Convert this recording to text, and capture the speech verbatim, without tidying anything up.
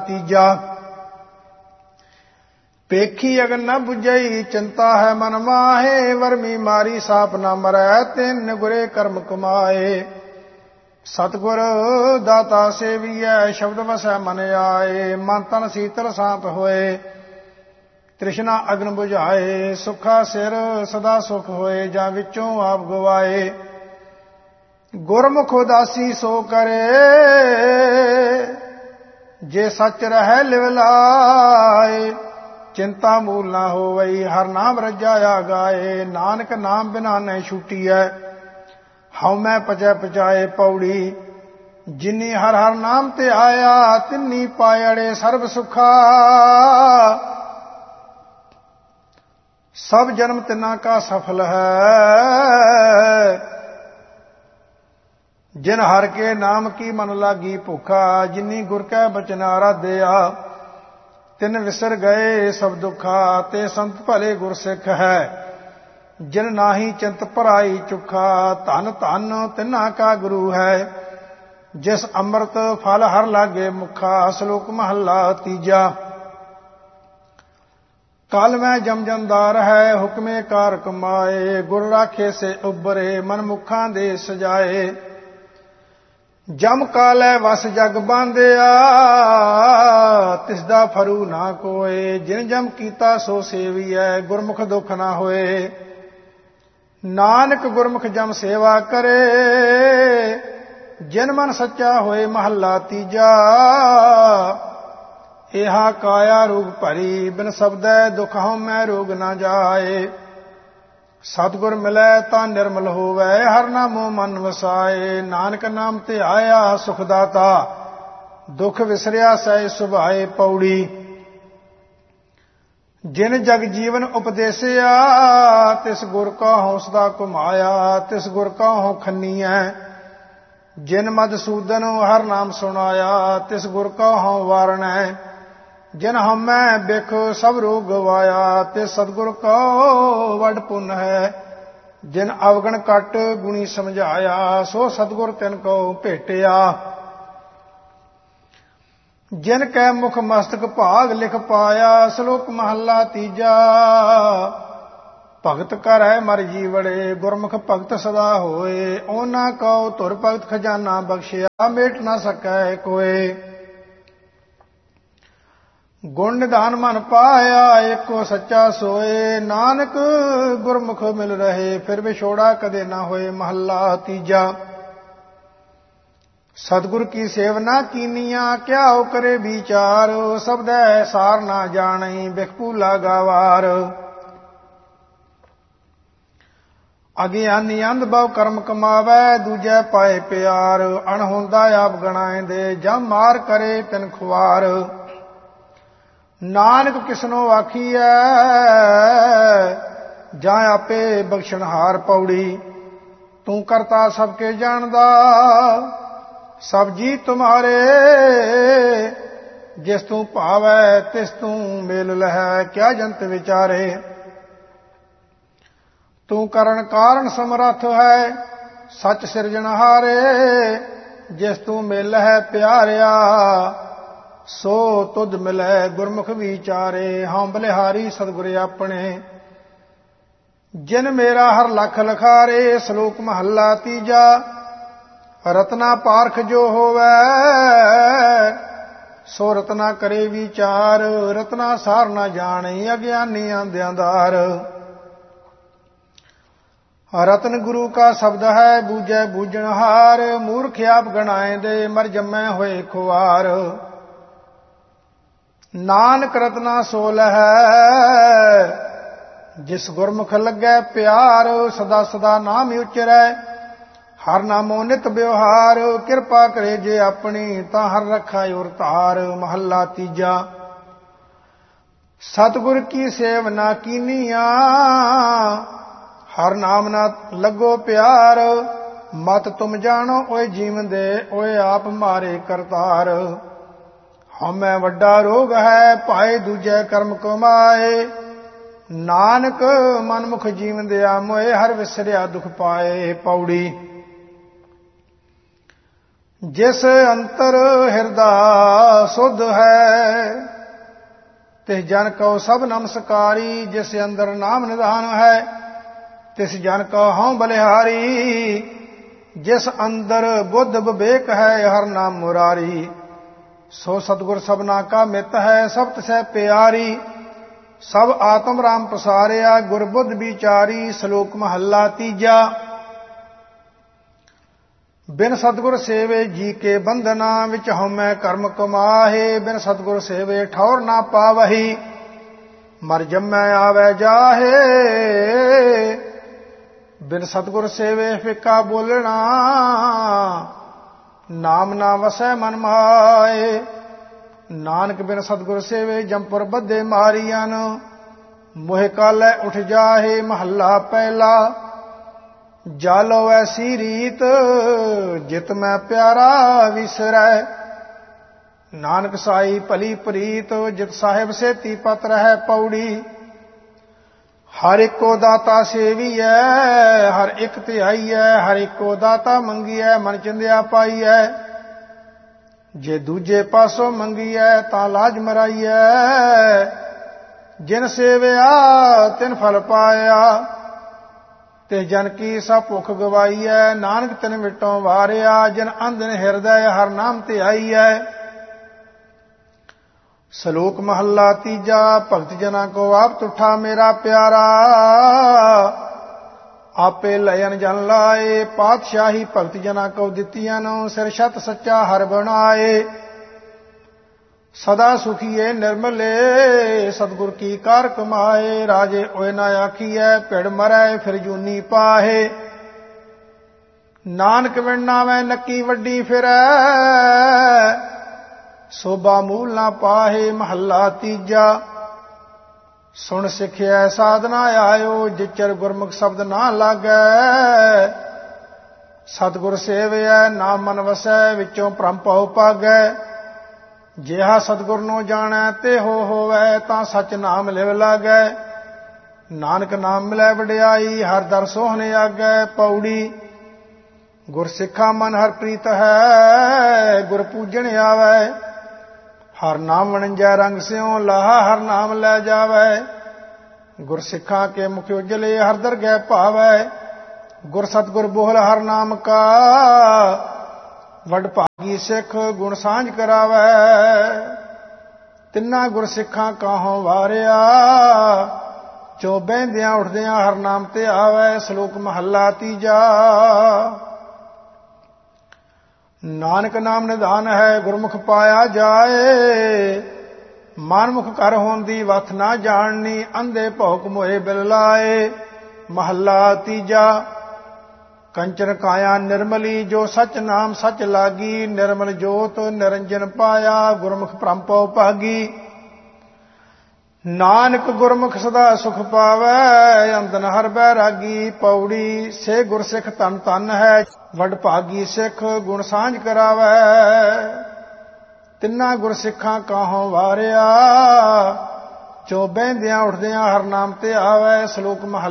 ਤੀਜਾ। पेखी अगन न बुझई चिंता है मन माहे, वर्मी मारी साप न मरै तिन गुरे कर्म कमाए। सतगुर दाता सेवियै शब्द वसै मन आए, मन तन शीतल सांत होए तृष्णा अग्न बुझाए। सुखा सिर सदा सुख होए जां विचों आप गवाए। गुरमुख उदासी सो करे जे सच रहै लिवलाए। चिंता मूल ना होवई हर नाम रजाया गाए, नानक नाम बिना नहीं छूटी है हऊ मैं पचै पचाए। पौड़ी जिनी हर हर नाम ते आया, तिन्नी पायड़े सर्व सुखा। सब जन्म तिना का सफल है, जिन हर के नाम की मन लागी भूखा। जिनी गुर कै बचन आराध्या, तिन विसर गए सब दुखा। ते संत भले गुर सिख है, जिन नाही चिंत पराई चुखा। धन धन तिन्ना का गुरु है, जिस अमृत फल हर लागे मुखा। श्लोक महला तीजा। काल में जम जमदार है हुक्मे कार कमाए, गुर राखे से उबरे मन मुखा दे सजाए। जम कालै वस जग बांधिया, तिसदा फरू ना कोय। जिन जम कीता सो सेवियै, गुरमुख दुख ना होए। नानक गुरमुख जम सेवा करे, जिन मन सच्चा होए। महला तीजा। एहा काया रोग भरी, बिन शब्दै दुख हਉ मैं रोग ना जाए। सतगुर मिलै ਤਾਂ निर्मल होवै, हर नामो मन वसाए। नानक नाम ते आया सुख दाता, दुख विसरिया सै सुभाए। पौड़ी जिन जग जीवन उपदेसिया, तिस गुर का हौसदा घुमाया। तिस गुर का हौ खन्नीऐ, जिन मधुसूदन हर नाम सुनाया। तिस गुर का हौ वारणै, जिन हमै बिख सब रोग गवाया। ते सतगुर को वड पुन है, जिन अवगण कट गुणी समझाया। सो सतगुर तिन को भेटिया, जिन कै मुख मस्तक भाग लिख पाया। श्लोक महला तीजा। भगत करै मर जीवड़े, गुरमुख भगत सदा होए। ओना कौ धुर भगत खजाना बख्शिया, मेट ना सकै कोय। गुण निधान मन पाया, एको सच्चा सोए। नानक गुरमुख मिल रहे, फिर विछोड़ा कदे ना होए। महला तीजा। सतगुर की सेवना कीनिया, क्या हो करे विचार। शब्दै सार ना जाने, बिखपूला गावार। अज्ञानी अंध बहु कर्म कमावै, दूजै पाए प्यार। अणहोंदा आप गणाए दे, जम मार करे तिन खुआर। नानक किसनो आखीऐ, ਜਾਂ ਆਪੇ ਬਖਸ਼ਣਹਾਰ। ਪੌੜੀ ਤੂੰ ਕਰਤਾ ਸਭ ਕੇ ਜਾਣਦਾ, ਸਭ ਜੀ ਤੁਮਾਰੇ। ਜਿਸ ਤੂੰ ਭਾਵੈ ਤਿਸ ਤੂੰ ਮੇਲ ਲਹੈ, ਕਿਆ ਜੰਤ ਵਿਚਾਰੇ। ਤੂੰ ਕਰਨ ਕਾਰਨ ਸਮਰੱਥ ਹੈ, ਸੱਚ ਸਿਰਜਣਹਾਰੇ। ਜਿਸ ਤੂੰ ਮਿਲ ਹੈ ਪਿਆਰਿਆ, ਸੋ ਤੁਧ ਮਿਲੈ ਗੁਰਮੁਖ ਵਿਚਾਰੇ। ਹਉ ਬਲਿਹਾਰੀ ਸਤਿਗੁਰ ਆਪਣੇ, ਜਿਨ ਮੇਰਾ ਹਰ ਲਖ ਲਖਾਰੇ। ਸ਼ਲੋਕ ਮਹੱਲਾ ਤੀਜਾ। ਰਤਨਾ ਪਾਰਖ ਜੋ ਹੋਵੈ, ਸੋ ਰਤਨਾ ਕਰੇ ਵਿਚਾਰ। ਰਤਨਾ ਸਾਰ ਨਾ ਜਾਣੇ, ਅਗਿਆਨੀ ਅੰਧਿਆਂਦਾਰ। ਰਤਨ ਗੁਰੂ ਕਾ ਸ਼ਬਦ ਹੈ, ਬੂਝੈ ਬੂਝਣਹਾਰ। ਮੂਰਖ ਆਪ ਗਣਾਏ ਦੇ, ਮਰ ਜੰਮੈ ਹੋਏ ਖੁਆਰ। ਨਾਨਕ ਰਤਨਾ ਸੋ ਲਹੈ, ਜਿਸ ਗੁਰਮੁਖ ਲੱਗੈ ਪਿਆਰ। ਸਦਾ ਸਦਾ ਨਾਮ ਉਚਰੈ, ਹਰ ਨਾਮੋ ਨਿਤ ਵਿਵਹਾਰ। ਕਿਰਪਾ ਕਰੇ ਜੇ ਆਪਣੀ, ਤਾਂ ਹਰ ਰੱਖਾ ਔਰ ਧਾਰ। ਮਹੱਲਾ ਤੀਜਾ। ਸਤਿਗੁਰ ਕੀ ਸੇਵ ਨਾ ਕੀਨੀਆ, ਹਰ ਨਾਮ ਨਾ ਲੱਗੋ ਪਿਆਰ। ਮਤ ਤੁਮ ਜਾਣੋ ਓਏ ਜੀਵਨ ਦੇ, ਓਏ ਆਪ ਮਾਰੇ ਕਰਤਾਰ। ਹਉਮੈ ਵੱਡਾ ਰੋਗ ਹੈ, ਭਾਏ ਦੂਜੈ ਕਰਮ ਕਮਾਏ। ਨਾਨਕ ਮਨਮੁਖ ਜੀਵਨ ਦਿਆ, ਮੋਏ ਹਰ ਵਿਸਰਿਆ ਦੁਖ ਪਾਏ। ਪੌੜੀ ਜਿਸ ਅੰਤਰ ਹਿਰਦਾ ਸੁਧ ਹੈ ਤਿਸ ਜਨ ਕਉ ਸਭ ਨਮਸਕਾਰੀ। ਜਿਸ ਅੰਦਰ ਨਾਮ ਨਿਧਾਨ ਹੈ ਤਿਸ ਜਨ ਕਉ ਹਉ ਬਲਿਹਾਰੀ। ਜਿਸ ਅੰਦਰ ਬੁੱਧ ਵਿਵੇਕ ਹੈ ਹਰ ਨਾਮ ਮੁਰਾਰੀ। ਸੋ ਸਤਿਗੁਰ ਸਭਨਾ ਕਾ ਮਿੱਤ ਹੈ ਸਭ ਤਿਸੈ ਪਿਆਰੀ। ਸਭ ਆਤਮ ਰਾਮ ਪਸਾਰਿਆ ਗੁਰ ਬੁੱਧ ਵਿਚਾਰੀ। ਸ਼ਲੋਕ ਮਹੱਲਾ ਤੀਜਾ। ਬਿਨ ਸਤਿਗੁਰ ਸੇਵੇ ਜੀ ਕੇ ਬੰਧਨਾ ਵਿੱਚ ਹਉਮੈ ਕਰਮ ਕਮਾਹੇ। ਬਿਨ ਸਤਿਗੁਰ ਸੇਵੇ ਠੌਰ ਨਾ ਪਾਵਹੀ ਮਰ ਜੰਮੈ ਆਵੈ ਜਾਹੇ। ਬਿਨ ਸਤਿਗੁਰ ਸੇਵੇ ਫਿੱਕਾ ਬੋਲਣਾ ਨਾਮ ਨਾ ਵਸੈ ਮਨ ਮਾਏ। ਨਾਨਕ ਬਿਨ ਸਤਿਗੁਰ ਸੇਵੇ ਜੰਪੁਰ ਬੱਧੇ ਮਾਰੀਅਨ ਮੋਹਿ ਕਾਲੈ ਉਠ ਜਾਹੇ। ਮਹੱਲਾ ਪਹਿਲਾ। ਜਾਲੋ ਐਸੀ ਰੀਤ ਜਿਤ ਮੈਂ ਪਿਆਰਾ ਵਿਸਰੈ। ਨਾਨਕ ਸਾਈ ਭਲੀ ਪ੍ਰੀਤ ਜਿਤ ਸਾਹਿਬ ਸੇਤੀ ਪਤ ਰਹਿ। ਪੌੜੀ। ਹਰ ਇੱਕੋ ਦਾਤਾ ਸੇਵੀਐ ਹਰ ਇੱਕ ਧਿਆਈਐ। ਹਰ ਇੱਕੋ ਦਾਤਾ ਮੰਗੀਐ ਮਨ ਚਿੰਦਿਆ ਪਾਈਐ। ਜੇ ਦੂਜੇ ਪਾਸੋਂ ਮੰਗੀਐ ਤਾਂ ਲਾਜ ਮਰਾਈਐ। ਜਿਨ ਸੇਵਿਆ ਤਿਨ ਫਲ ਪਾਇਆ ਤੇ ਜਨ ਕੀ ਸਭ ਭੁੱਖ ਗਵਾਈਐ। ਨਾਨਕ ਤਿਨ ਮਿਟੋਂ ਵਾਰਿਆ ਜਿਨ ਅੰਧਨ ਹਿਰਦੈ ਹਰ ਨਾਮ ਧਿਆਈਐ। ਸ਼ਲੋਕ ਮਹੱਲਾ ਤੀਜਾ। ਭਗਤ ਜਨਾਂ ਕੋ ਆਪ ਤੁਠਾ ਮੇਰਾ ਪਿਆਰਾ। ਆਪੇ ਲਇਨ ਜਨ ਲਾਏ। ਪਾਤਸ਼ਾਹੀ ਭਗਤ ਜਨਾਂ ਕੋ ਦਿੱਤੀਆਂ ਨੂੰ ਸਿਰ ਛਤ ਸੱਚਾ ਹਰ ਬਣਾਏ। ਸਦਾ ਸੁਖੀਏ ਨਿਰਮਲੇ ਸਤਿਗੁਰ ਕੀ ਕਾਰ ਕਮਾਏ। ਰਾਜੇ ਓਏ ਨਾ ਆਖੀਐ ਭਿੜ ਮਰੈ ਫਿਰ ਜੂਨੀ ਪਾਹੇ। ਨਾਨਕ ਵਿਣ ਨਾਵੈ ਨੱਕੀ ਵੱਡੀ ਫਿਰੈ ਸੋਭਾ ਮੂਲ ਨਾ ਪਾਹੇ। ਮਹੱਲਾ ਤੀਜਾ। ਸੁਣ ਸਿੱਖਿਆ ਸਾਧਨਾ ਆਇਓ ਜਿਚਰ ਗੁਰਮੁਖ ਸ਼ਬਦ ਨਾ ਲਾਗੈ। ਸਤਿਗੁਰ ਸੇਵਿਐ ਨਾਮ ਮਨ ਵਸੈ ਵਿੱਚੋਂ ਭ੍ਰਮ ਭਉ ਭਾਗੈ। ਜਿਹਾ ਸਤਿਗੁਰ ਨੂੰ ਜਾਣੈ ਤੇ ਹੋ ਹੋਵੈ ਤਾਂ ਸਚ ਨਾਮ ਲਿਵ ਲਾਗੈ। ਨਾਨਕ ਨਾਮ ਮਿਲੈ ਵਡਿਆਈ ਹਰ ਦਰ ਸੋਹਣੇ ਆਗੈ। ਪੌੜੀ। ਗੁਰ ਸਿੱਖਾ ਮਨ ਹਰ ਪ੍ਰੀਤ ਹੈ ਗੁਰ ਪੂਜਣ ਆਵੈ। ਹਰ ਨਾਮ ਵਣਜੈ ਰੰਗ ਸਿਉ ਲਾਹਾ ਹਰ ਨਾਮ ਲੈ ਜਾਵੈ। ਗੁਰ ਸਿੱਖਾਂ ਕੇ ਮੁਖ ਉਜਲੇ ਹਰ ਦਰਗਹਿ ਭਾਵੈ। ਗੁਰ ਸਤਿਗੁਰ ਬੋਲ ਹਰ ਨਾਮ ਕਾ ਵਡ ਭਾਗੀ ਸਿੱਖ ਗੁਣ ਸਾਂਝ ਕਰਾਵੈ। ਤਿੰਨਾ ਗੁਰ ਸਿੱਖਾਂ ਕਾਹੋਂ ਵਾਰਿਆ ਚੋ ਬਹਿੰਦਿਆਂ ਉੱਠਦਿਆਂ ਹਰ ਨਾਮ ਤੇ ਆਵੈ। ਸ਼ਲੋਕ ਮਹੱਲਾ ਤੀਜਾ। ਨਾਨਕ ਨਾਮ ਨਿਧਾਨ ਹੈ ਗੁਰਮੁਖ ਪਾਇਆ ਜਾਏ। ਮਨਮੁਖ ਕਰ ਹੋਣ ਦੀ ਵਥ ਨਾ ਜਾਣਨੀ ਅੰਧੇ ਭੌਕ ਮੋਏ ਬਿਲ ਲਾਏ। ਮਹੱਲਾ ਤੀਜਾ। ਕੰਚਨ ਕਾਇਆ ਨਿਰਮਲੀ ਜੋ ਸਚ ਨਾਮ ਸਚ ਲਾਗੀ। ਨਿਰਮਲ ਜੋਤ ਨਿਰੰਜਨ ਪਾਇਆ ਗੁਰਮੁਖ ਭ੍ਰਮ ਭਉ ਭਾਗੀ। ਨਾਨਕ ਗੁਰਮੁਖ ਸਦਾ ਸੁਖ ਪਾਵੈ ਅੰਦਨ ਹਰ ਬੈਰਾਗੀ। ਪੌੜੀ। ਸੇ ਗੁਰਸਿੱਖ ਧਨ ਧਨ ਹੈ ਵਡ ਭਾਗੀ ਸਿੱਖ ਗੁਣ ਸਾਂਝ ਕਰਾਵੈ। ਤਿੰਨਾ ਗੁਰਸਿੱਖਾਂ ਕਾਹੋਂ ਵਾਰਿਆ ਚੋ ਬਹਿੰਦਿਆਂ ਉੱਠਦਿਆਂ ਹਰ ਨਾਮ ਤੇ ਆਵੈ। ਸ਼ਲੋਕ ਮਹੱਲਾ